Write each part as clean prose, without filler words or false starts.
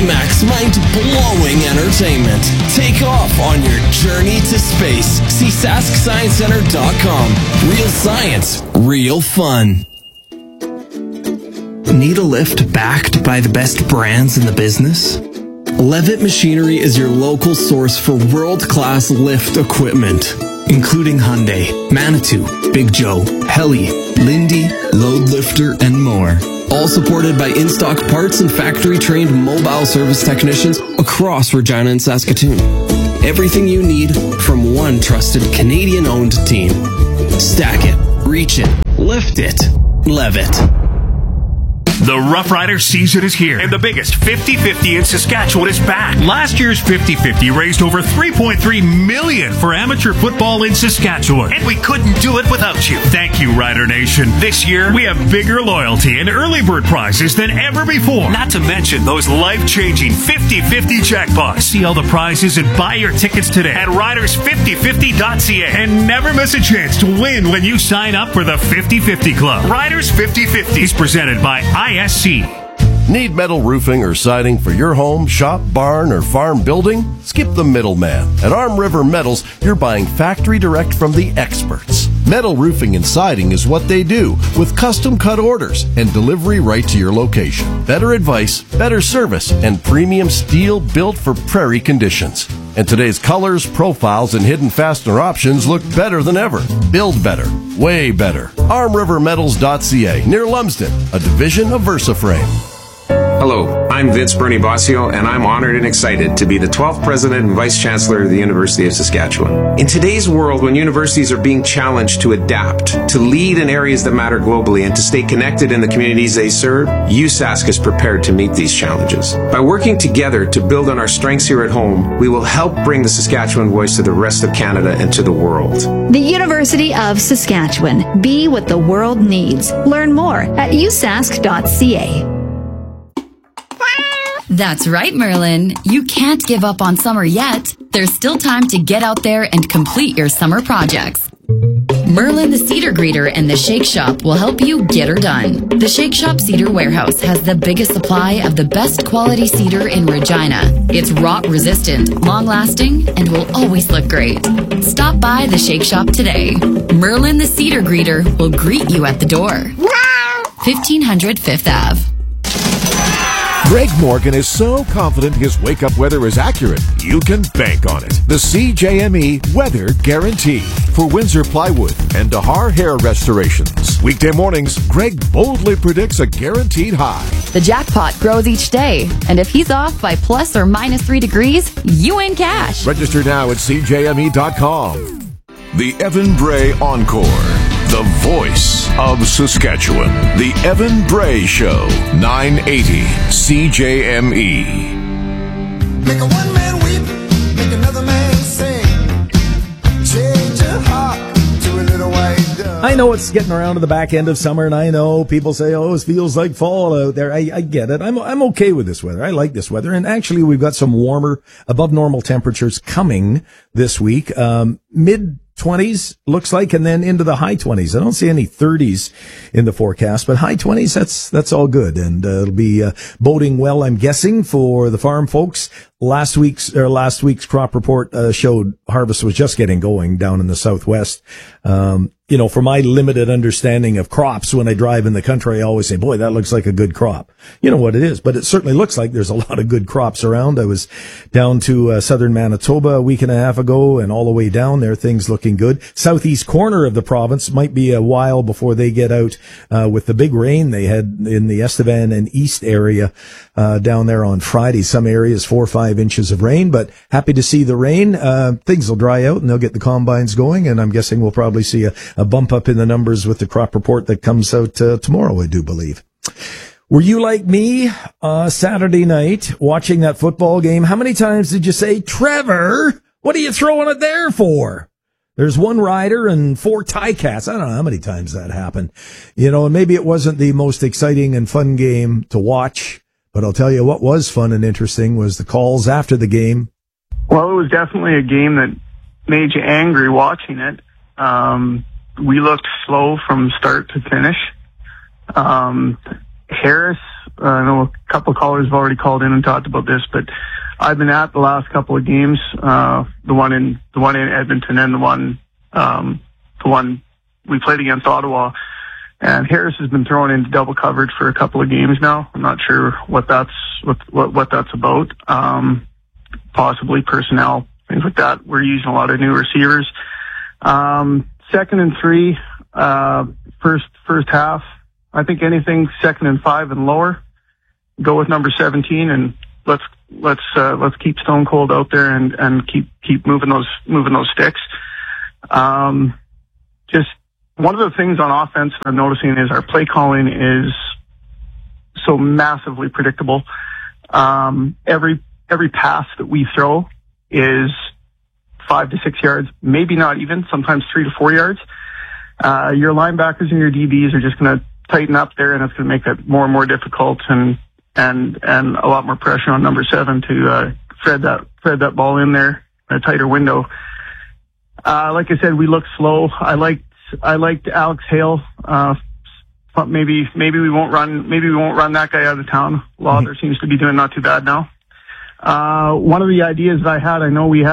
climax mind-blowing entertainment. Take off on your journey to space. See SaskScienceCenter.com. Real science, real fun. Need a lift backed by the best brands in the business? Levitt Machinery is your local source for world-class lift equipment, including Hyundai, Manitou, Big Joe, Heli, Lindy, Load Lifter, and more. All supported by in-stock parts and factory-trained mobile service technicians across Regina and Saskatoon. Everything you need from one trusted Canadian-owned team. Stack it, reach it, lift it, Levitt. The Rough Rider season is here, and the biggest 50-50 in Saskatchewan is back. Last year's 50-50 raised over $3.3 million for amateur football in Saskatchewan, and we couldn't do it without you. Thank you, Rider Nation. This year, we have bigger loyalty and early bird prizes than ever before. Not to mention those life-changing 50-50 jackpots. See all the prizes and buy your tickets today at riders5050.ca, and never miss a chance to win when you sign up for the 50-50 Club. Riders 50-50 is presented by ISC. Need metal roofing or siding for your home, shop, barn, or farm building? Skip the middleman. At Arm River Metals, you're buying factory direct from the experts. Metal roofing and siding is what they do, with custom cut orders and delivery right to your location. Better advice, better service, and premium steel built for prairie conditions. And today's colors, profiles, and hidden fastener options look better than ever. Build better. Way better. ArmRiverMetals.ca, near Lumsden, a division of VersaFrame. Hello, I'm Vince Bernie Bossio, and I'm honored and excited to be the 12th President and Vice Chancellor of the University of Saskatchewan. In today's world, when universities are being challenged to adapt, to lead in areas that matter globally, and to stay connected in the communities they serve, USask is prepared to meet these challenges. By working together to build on our strengths here at home, we will help bring the Saskatchewan voice to the rest of Canada and to the world. The University of Saskatchewan. Be what the world needs. Learn more at usask.ca. That's right, Merlin. You can't give up on summer yet. There's still time to get out there and complete your summer projects. Merlin the Cedar Greeter and the Shake Shop will help you get her done. The Shake Shop Cedar Warehouse has the biggest supply of the best quality cedar in Regina. It's rot resistant, long lasting, and will always look great. Stop by the Shake Shop today. Merlin the Cedar Greeter will greet you at the door. 1500 Fifth Ave. Greg Morgan is so confident his wake-up weather is accurate, you can bank on it. The CJME Weather Guarantee for Windsor Plywood and Dahar Hair Restorations. Weekday mornings, Greg boldly predicts a guaranteed high. The jackpot grows each day, and if he's off by plus or minus 3 degrees, you win cash. Register now at CJME.com. The Evan Bray Encore. The voice of Saskatchewan. The Evan Bray Show. 980 CJME. Make a one man weep, make another man sing. Change your heart to a little white dove. I know it's getting around to the back end of summer, and I know people say, oh, it feels like fall out there. I get it. I'm okay with this weather. I like this weather. And actually, we've got some warmer, above normal temperatures coming this week. Mid-20s looks like, and then into the high 20s. I don't see any 30s in the forecast, but high 20s, that's all good. And it'll be boding well, I'm guessing, for the farm folks. Last week's crop report showed harvest was just getting going down in the southwest. For my limited understanding of crops, when I drive in the country, I always say, boy, that looks like a good crop. You know what it is, but it certainly looks like there's a lot of good crops around. I was down to southern Manitoba a week and a half ago, and all the way down there, things looking good. Southeast corner of the province might be a while before they get out with the big rain they had in the Estevan and East area down there on Friday. Some areas 4 or 5 inches of rain, but happy to see the rain. Things will dry out and they'll get the combines going, and I'm guessing we'll probably see a bump up in the numbers with the crop report that comes out tomorrow, I do believe. Were you like me Saturday night watching that football game? How many times did you say, Trevor, what are you throwing it there for? There's one rider and 4 Ticats. I don't know how many times that happened. And maybe it wasn't the most exciting and fun game to watch, but I'll tell you what was fun and interesting was the calls after the game. Well, it was definitely a game that made you angry watching it. We looked slow from start to finish. Harris I know a couple of callers have already called in and talked about this, but I've been at the last couple of games, the one in Edmonton and the one we played against Ottawa. And Harris has been thrown into double coverage for a couple of games now. I'm not sure what that's about. Possibly personnel, things like that. We're using a lot of new receivers. 2nd and 3, first half. I think anything 2nd and 5 and lower, go with number 17, and let's keep Stone Cold out there and keep moving those sticks. Just one of the things on offense I'm noticing is our play calling is so massively predictable. Every pass that we throw is 5 to 6 yards, maybe not even, sometimes 3 to 4 yards. Your linebackers and your DBs are just going to tighten up there, and it's going to make that more and more difficult and a lot more pressure on number 7 to thread that ball in there in a tighter window. Like I said, we look slow. I liked Alex Hale. Maybe we won't run that guy out of town. Lauder seems to be doing not too bad now. One of the ideas that I had, we've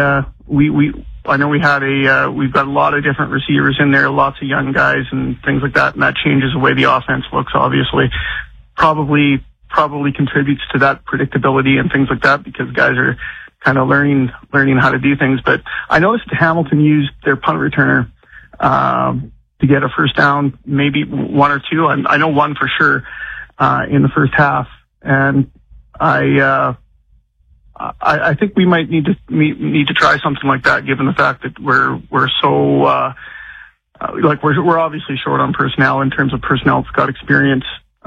got a lot of different receivers in there, lots of young guys and things like that, and that changes the way the offense looks, obviously. Probably contributes to that predictability and things like that, because guys are kind of learning how to do things. But I noticed Hamilton used their punt returner to get a first down, maybe 1 or 2. I know 1 for sure in the first half, and I think we might need to try something like that, given the fact that we're so we're obviously short on personnel in terms of personnel that's got experience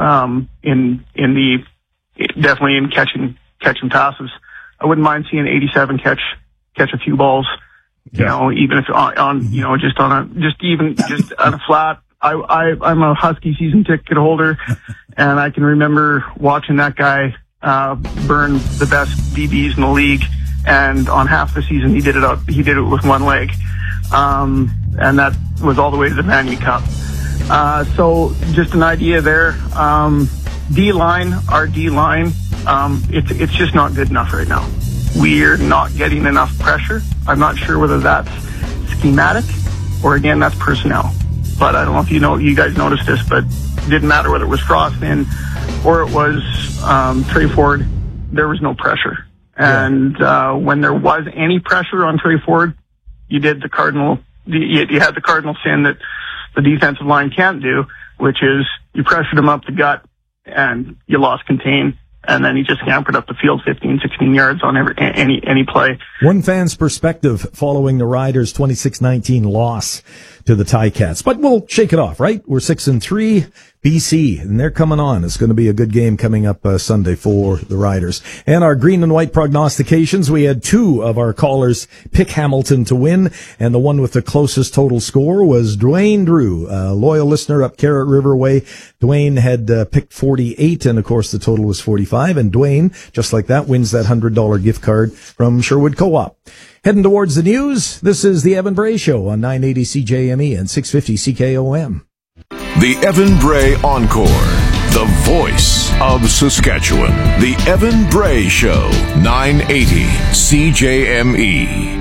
definitely in catching passes. I wouldn't mind seeing 87 catch a few balls. Yeah. Even if just on a flat. I'm a Husky season ticket holder, and I can remember watching that guy burn the best DBs in the league, and on half the season he did it with one leg, and that was all the way to the Vanier Cup. So just an idea there. D-line, our D-line, it's just not good enough right now. We're not getting enough pressure. I'm not sure whether that's schematic or, again, that's personnel. But I don't know if you guys noticed this, but it didn't matter whether it was Frostin or it was Trey Ford, there was no pressure. And when there was any pressure on Trey Ford, you had the cardinal sin that the defensive line can't do, which is you pressured him up the gut and you lost contain, and then he just scampered up the field 15, 16 yards on any play. One fan's perspective following the Riders' 26-19 loss to the Ticats. But we'll shake it off, right? We're 6-3, BC, and they're coming on. It's going to be a good game coming up Sunday for the Riders. And our green and white prognostications, we had 2 of our callers pick Hamilton to win, and the one with the closest total score was Dwayne Drew, a loyal listener up Carrot River Way. Dwayne had picked 48, and of course the total was 45, and Dwayne, just like that, wins that $100 gift card from Sherwood Co-op. Heading towards the news, this is the Evan Bray Show on 980 CJME and 650 CKOM. The Evan Bray Encore, the voice of Saskatchewan. The Evan Bray Show, 980 CJME.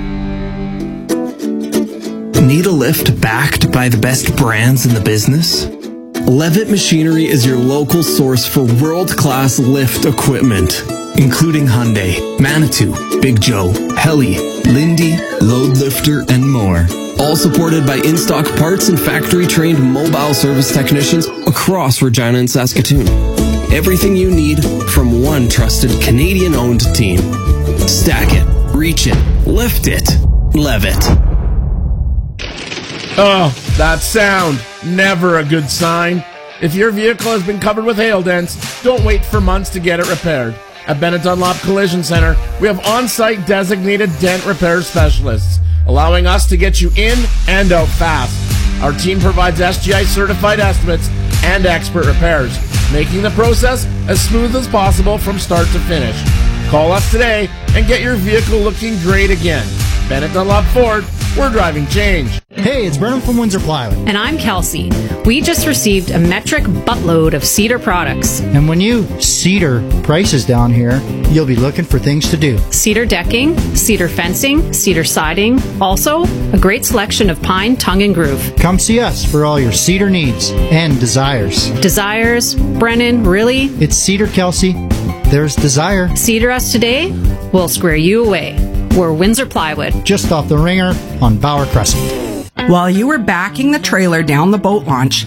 Need a lift backed by the best brands in the business? Levitt Machinery is your local source for world-class lift equipment, including Hyundai, Manitou, Big Joe, Heli, Lindy, Load Lifter, and more. All supported by in-stock parts and factory-trained mobile service technicians across Regina and Saskatoon. Everything you need from one trusted Canadian-owned team. Stack it, reach it, lift it, Levitt. Oh, that sound. Never a good sign. If your vehicle has been covered with hail dents, don't wait for months to get it repaired. At Bennett Dunlop Collision Center, we have on-site designated dent repair specialists, allowing us to get you in and out fast. Our team provides SGI certified estimates and expert repairs, making the process as smooth as possible from start to finish. Call us today and get your vehicle looking great again. Bennett Dunlop Ford, we're driving change. Hey, it's Brennan from Windsor Plywood. And I'm Kelsey. We just received a metric buttload of Cedar products. And when you Cedar prices down here, you'll be looking for things to do. Cedar decking, cedar fencing, cedar siding. Also, a great selection of pine, tongue, and groove. Come see us for all your cedar needs and desires. Desires? Brennan, really? It's Cedar, Kelsey. There's desire. Cedar us today, we'll square you away. We're Windsor Plywood. Just off the Ringer on Bauer Crescent. While you were backing the trailer down the boat launch,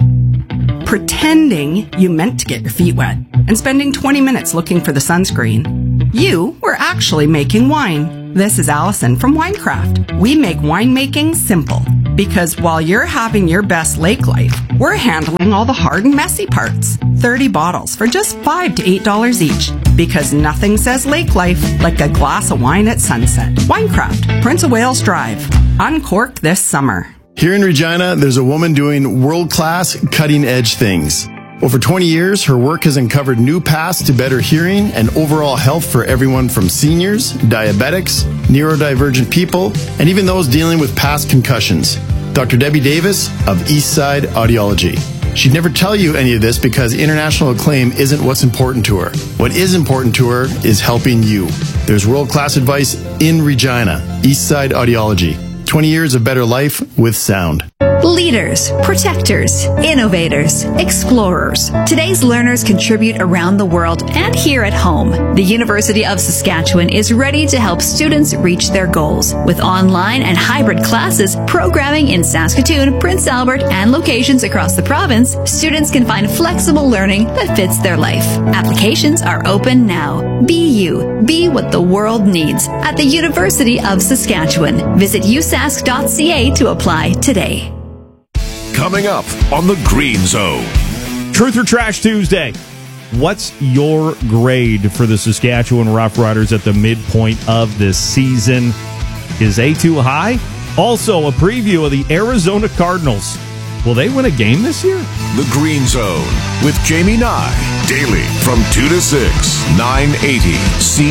pretending you meant to get your feet wet, and spending 20 minutes looking for the sunscreen, you were actually making wine. This is Allison from Winecraft. We make winemaking simple, because while you're having your best lake life, we're handling all the hard and messy parts. 30 bottles for just $5 to $8 each, because nothing says lake life like a glass of wine at sunset. Winecraft, Prince of Wales Drive. Uncorked this summer. Here in Regina, there's a woman doing world-class, cutting-edge things. Over 20 years, her work has uncovered new paths to better hearing and overall health for everyone from seniors, diabetics, neurodivergent people, and even those dealing with past concussions. Dr. Debbie Davis of Eastside Audiology. She'd never tell you any of this because international acclaim isn't what's important to her. What is important to her is helping you. There's world-class advice in Regina. Eastside Audiology. 20 years of better life with sound. Leaders, protectors, innovators, explorers. Today's learners contribute around the world and here at home. The University of Saskatchewan is ready to help students reach their goals. With online and hybrid classes, programming in Saskatoon, Prince Albert, and locations across the province, students can find flexible learning that fits their life. Applications are open now. Be you. Be what the world needs at the University of Saskatchewan. Visit usask.ca to apply today. Coming up on the Green Zone. Truth or Trash Tuesday. What's your grade for the Saskatchewan Roughriders at the midpoint of this season? Is A too high? Also, a preview of the Arizona Cardinals. Will they win a game this year? The Green Zone with Jamie Nye. Daily from 2 to 6, 980 C.